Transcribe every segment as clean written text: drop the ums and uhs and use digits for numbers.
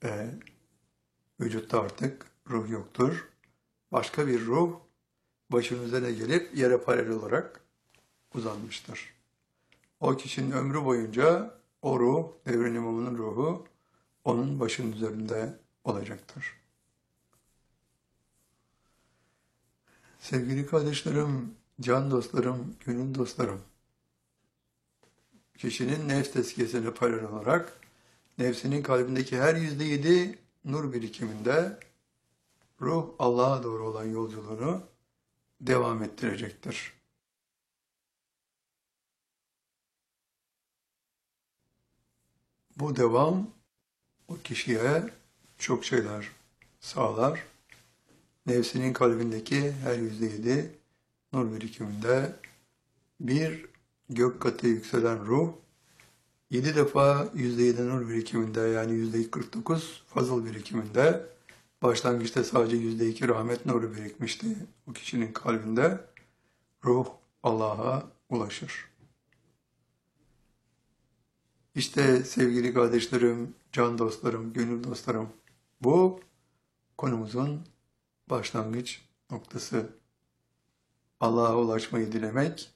E, Vücutta artık ruh yoktur. Başka bir ruh başının üzerine gelip yere paralel olarak uzanmıştır. O kişinin ömrü boyunca o ruh, devrin imamının ruhu onun başının üzerinde olacaktır. Sevgili kardeşlerim, can dostlarım, gönül dostlarım, kişinin nefs tezkiyesine paralel olarak nefsinin kalbindeki her %7 nur birikiminde ruh Allah'a doğru olan yolculuğunu devam ettirecektir. Bu devam o kişiye çok şeyler sağlar. Nefsinin kalbindeki her %7 nur birikiminde bir gök katı yükselen ruh 7 defa %7 nur birikiminde yani %49 fazıl birikiminde başlangıçta sadece %2 rahmet nuru birikmişti o kişinin kalbinde. Ruh Allah'a ulaşır. İşte sevgili kardeşlerim, can dostlarım, gönül dostlarım, bu konumuzun başlangıç noktası. Allah'a ulaşmayı dilemek,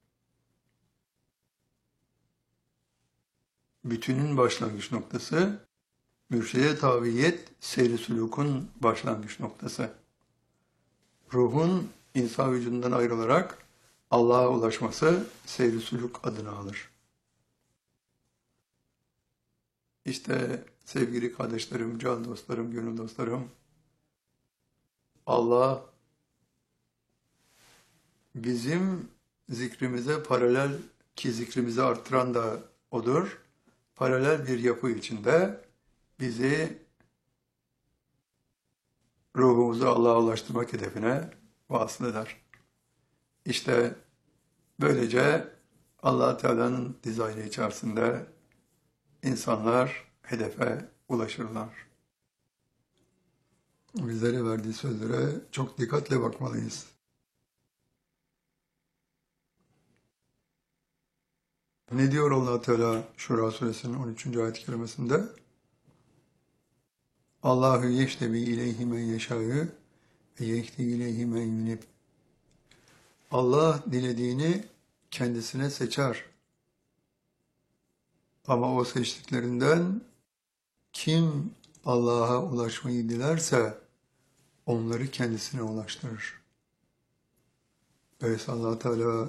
bütünün başlangıç noktası, mürşide tabiyet, seyri sülûkun başlangıç noktası. Ruhun insan vücudundan ayrılarak Allah'a ulaşması seyri sülûk adını alır. İşte sevgili kardeşlerim, can dostlarım, gönül dostlarım, Allah bizim zikrimize paralel ki zikrimizi arttıran da odur. Paralel bir yapı içinde bizi ruhumuzu Allah'a ulaştırmak hedefine vasıl eder. İşte böylece Allah Teala'nın dizaynı içerisinde insanlar hedefe ulaşırlar. Bizlere verdiği sözlere çok dikkatle bakmalıyız. Ne diyor Allah Teala Şura suresinin 13. ayet-i kerimesinde? Allahu yeştebi ileyhi men yeşâ'ı ve yehdi ileyhi men yunib. Allah dilediğini kendisine seçer. Ama o seçtiklerinden kim Allah'a ulaşmayı dilerse onları kendisine ulaştırır. Öyleyse Allah Teala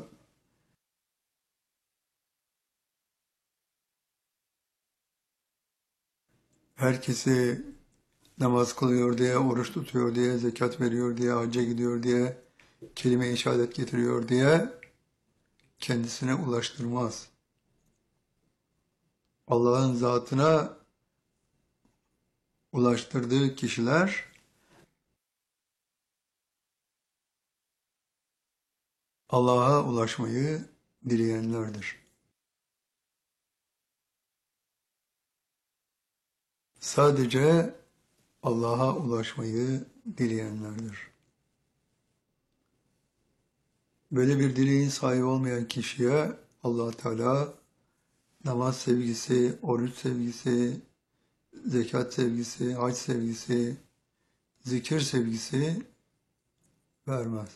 herkesi namaz kılıyor diye, oruç tutuyor diye, zekat veriyor diye, hacca gidiyor diye, kelime-i şehadet getiriyor diye kendisine ulaştırmaz. Allah'ın zatına ulaştırdığı kişiler Allah'a ulaşmayı dileyenlerdir. Sadece Allah'a ulaşmayı dileyenlerdir. Böyle bir dileğin sahibi olmayan kişiye Allah Teala namaz sevgisi, oruç sevgisi, zekat sevgisi, hac sevgisi, zikir sevgisi vermez.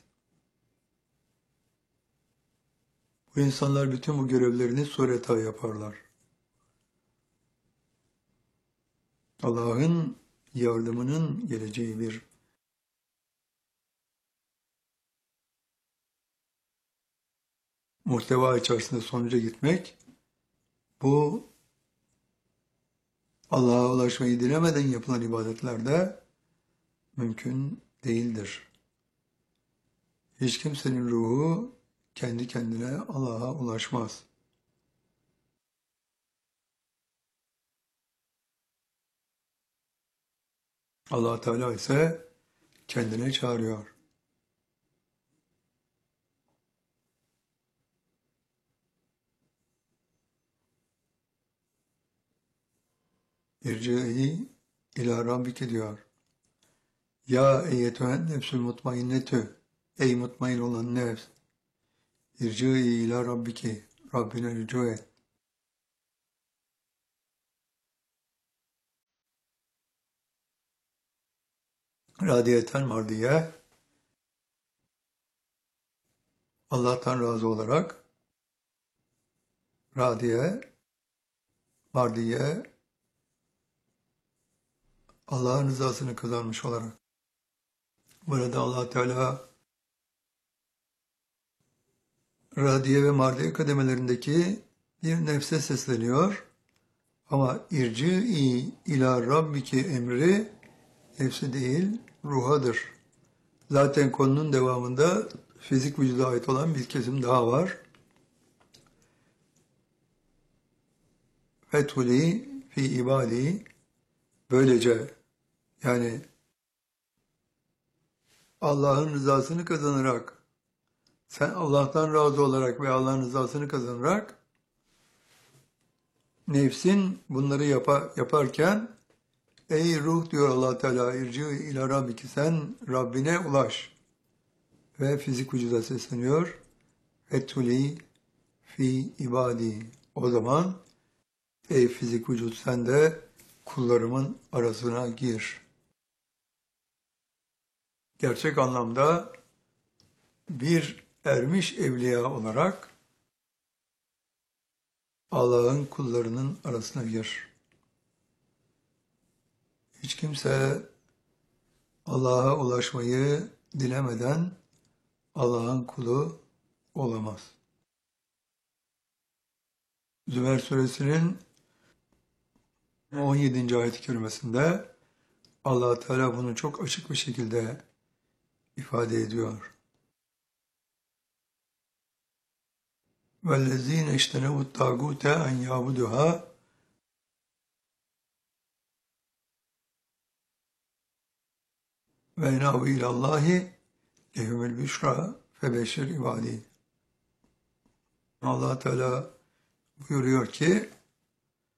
Bu insanlar bütün bu görevlerini sureta yaparlar. Allah'ın yardımının geleceği bir muhteva içerisinde sonuca gitmek, bu Allah'a ulaşmayı dilemeden yapılan ibadetlerde mümkün değildir. Hiç kimsenin ruhu kendi kendine Allah'a ulaşmaz. Allah Teala ise kendine çağırıyor. İrci'i ila rabbike diyor. Ya eyyetühen nefsül mutmainnetü. Ey mutmain olan nefs. İrci'i ila rabbike. Rabbine rücu et. radiyeten mardiye, Allah'tan razı olarak, radiye, mardiye, Allah'ın rızasını kazanmış olarak. Burada Allah Teala radiye ve mardiye kademelerindeki bir nefse sesleniyor. Ama irci'i ila rabbiki emri nefsi değil, ruhadır. Zaten konunun devamında fizik vücuda ait olan bir kesim daha var. Fethuli fi ibadi, böylece yani Allah'ın rızasını kazanarak, sen Allah'tan razı olarak ve Allah'ın rızasını kazanarak nefsin bunları yaparken ey ruh diyor Allah Teala, irci ila rabbiki, sen Rabbine ulaş. Ve fizik vücuda sesleniyor. Fethuli fi ibadi. O zaman ey fizik vücut, sen de kullarımın arasına gir. Gerçek anlamda bir ermiş evliya olarak Allah'ın kullarının arasına gir. Hiç kimse Allah'a ulaşmayı dilemeden Allah'ın kulu olamaz. Zümer suresinin 17. ayet-i kerimesinde Allah Teala bunu çok açık bir şekilde ifade ediyor. وَالَّذ۪ينَ اِجْتَنَبُوا الطَّاغُوتَ اَنْ يَعْبُدُهَا وَاَنَابُوا اِلَى اللّٰهِ لَهُمُ الْبُشْرَى فَبَشِّرْ عِبَادِهِ. Allah Teala buyuruyor ki